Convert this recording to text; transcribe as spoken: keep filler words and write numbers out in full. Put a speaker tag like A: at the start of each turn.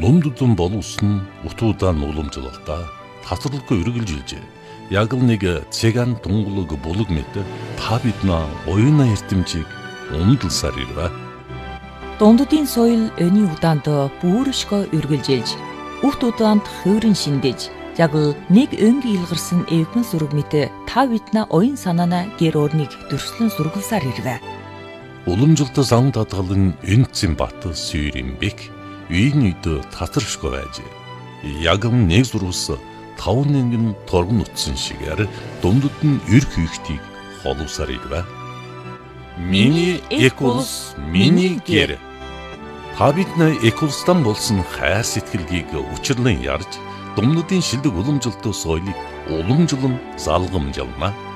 A: Дундудун боловсон утуудан уламжлалтаа тасралгүй үргэлжилжээ. Яг л нэг цэган тунгалаг булаг мэт та биднээ оюуна эрдэмжийг умдалсаар ирвэ.
B: Дундудын соёл өний удаанд бүршгөө үргэлжилж, үхт удаанд хөөрөн шиндэж, яг л нэг өнгийн илгарсан эвгэн сүрэг мэт та биднээ оюун санаана гэр орныг дөрслөн сургалсаар ирвэ.
A: Уламжлалт зам татгалан энцэн бат сүйрэмбек үйн үйд татаршгүй байж. Яг л нэг зурвас таван нэгэн торгон утсан шигээр дундад нь эр хийхтийг холовсаар ирвэ. Миний эколс, миний гэр. Та бидний эколстан болсон хайр сэтгэлгийг учирлан ярьж, дундадын шилдэг уламжлалт соёлыг уламжлан залгамжлана.